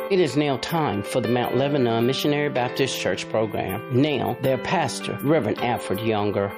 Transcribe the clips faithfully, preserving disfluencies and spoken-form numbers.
It is now time for the Mount Lebanon Missionary Baptist Church program. Now, their pastor, Reverend Alfred Younger.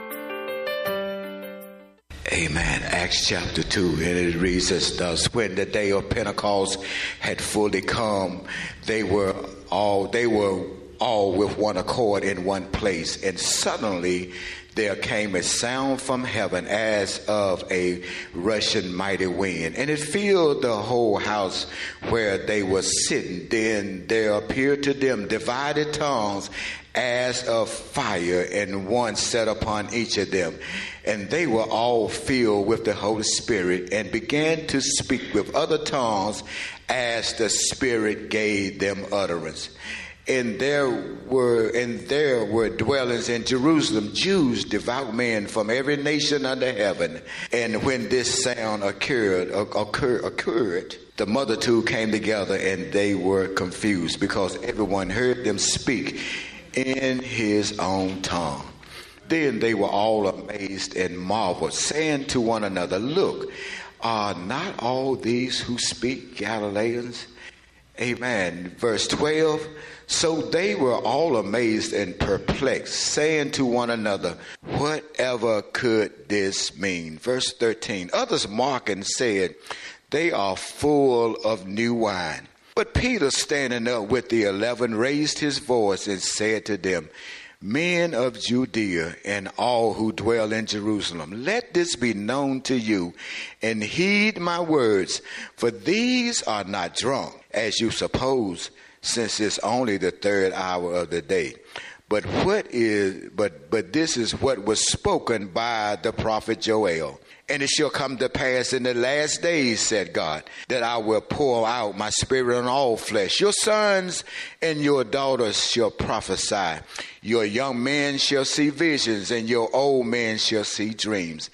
Amen. Acts chapter two, and it reads as thus: when the day of Pentecost had fully come, they were all they were all with one accord in one place, and suddenly there came a sound from heaven as of a rushing mighty wind, and it filled the whole house where they were sitting. Then there appeared to them divided tongues as of fire, and one sat upon each of them. And they were all filled with the Holy Spirit, and began to speak with other tongues as the Spirit gave them utterance. And there were and there were dwellings in Jerusalem, Jews, devout men from every nation under heaven. And when this sound occurred, occurred, occurred, the multitude came together, and they were confused, because everyone heard them speak in his own tongue. Then they were all amazed and marveled, saying to one another, "Look, are not all these who speak Galileans?" Amen. Verse twelve. So they were all amazed and perplexed, saying to one another, "Whatever could this mean?" Verse thirteen. Others mocking said, "They are full of new wine." But Peter, standing up with the eleven, raised his voice and said to them, "Men of Judea and all who dwell in Jerusalem, let this be known to you, and heed my words. For these are not drunk, as you suppose, since it's only the third hour of the day. But what is but but this is what was spoken by the prophet Joel. And it shall come to pass in the last days, said God, that I will pour out my spirit on all flesh. Your sons and your daughters shall prophesy. Your young men shall see visions, and your old men shall see dreams.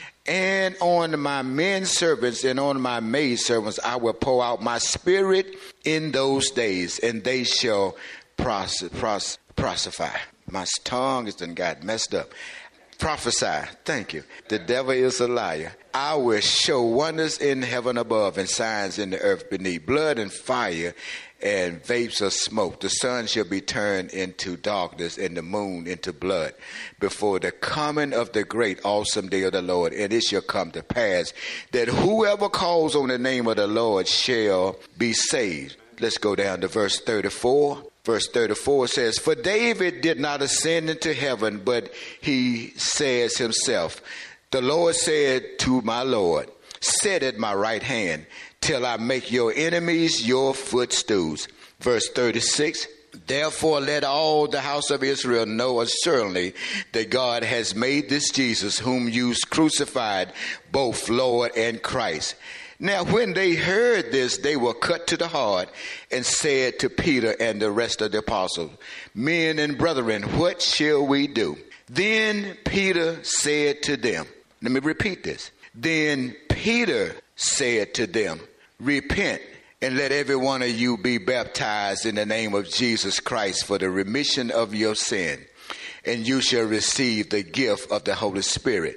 And on my men servants and on my maid servants I will pour out my spirit in those days, and they shall pros- pros- prophesy. My tongue has done got messed up. Prophesy. Thank you. The devil is a liar. I will show wonders in heaven above and signs in the earth beneath, blood and fire and vapors of smoke. The sun shall be turned into darkness and the moon into blood before the coming of the great awesome day of the Lord. And it shall come to pass that whoever calls on the name of the Lord shall be saved. Let's go down to verse thirty-four. Verse thirty-four says, "For David did not ascend into heaven, but he says himself, the Lord said to my Lord, sit at my right hand till I make your enemies your footstools." Verse thirty-six, "Therefore let all the house of Israel know assuredly that God has made this Jesus, whom you crucified, both Lord and Christ." Now when they heard this, they were cut to the heart, and said to Peter and the rest of the apostles, "Men and brethren, what shall we do?" Then Peter said to them, let me repeat this. Then Peter said to them, "Repent, and let every one of you be baptized in the name of Jesus Christ for the remission of your sin, and you shall receive the gift of the Holy Spirit.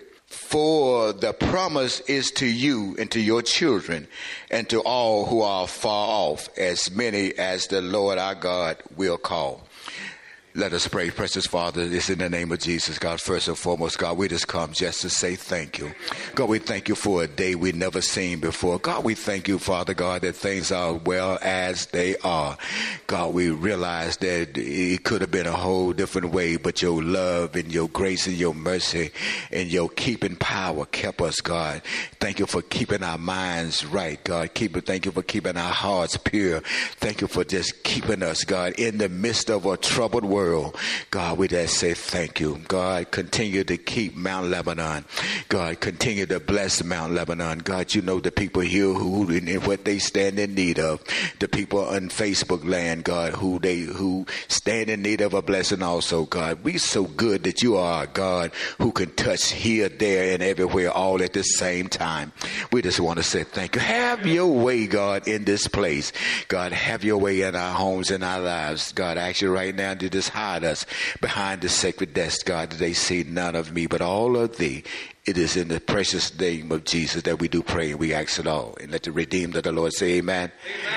For the promise is to you and to your children and to all who are far off, as many as the Lord our God will call." Let us pray. Precious Father, it's in the name of Jesus, God. First and foremost, God, we just come just to say thank you. God, we thank you for a day we never seen before. God, we thank you, Father God, that things are well as they are. God, we realize that it could have been a whole different way, but your love and your grace and your mercy and your keeping power kept us, God. Thank you for keeping our minds right, God. Keep it. Thank you for keeping our hearts pure. Thank you for just keeping us, God, in the midst of a troubled world. God, we just say thank you. God, continue to keep Mount Lebanon. God, continue to bless Mount Lebanon. God, you know the people here who and what they stand in need of. The people on Facebook land, God, who they who stand in need of a blessing also, God. We so good that you are a God who can touch here, there, and everywhere all at the same time. We just want to say thank you. Have your way, God, in this place. God, have your way in our homes and our lives. God, I ask you right now to just hide us behind the sacred desk, God, that they see none of me but all of thee. It is in the precious name of Jesus that we do pray, and we ask it all. And let the redeemed of the Lord say amen. Amen.